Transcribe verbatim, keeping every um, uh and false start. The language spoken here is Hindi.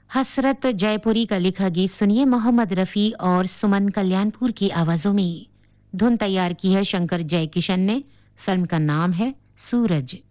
हसरत जयपुरी का लिखा गीत सुनिए मोहम्मद रफ़ी और सुमन कल्याणपुर की आवाज़ों में। धुन तैयार की है शंकर जयकिशन ने। फिल्म का नाम है सूरज।